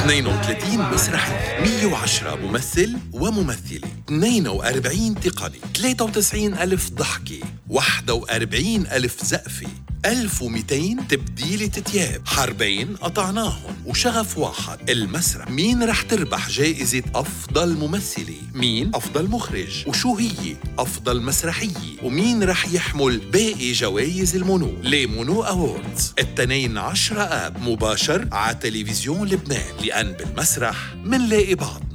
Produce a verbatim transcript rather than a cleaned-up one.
اثنين وثلاثين مسرحية، مية وعشرة ممثل وممثلة، اثنين وأربعين تقني، ثلاثة وتسعين ألف ضحكة، واحد وأربعين ألف زقفة، ألف ومئتين تبديلة تياب، حربين قطعناهم وشغف واحد. المسرح. مين رح تربح جائزة أفضل ممثلة؟ مين أفضل مخرج؟ وشو هي أفضل مسرحية؟ ومين رح يحمل باقي جوائز المونو؟ لي مونو أووردز التنين عشرة آب مباشر على تلفزيون لبنان، لأن بالمسرح منلاقي بعض.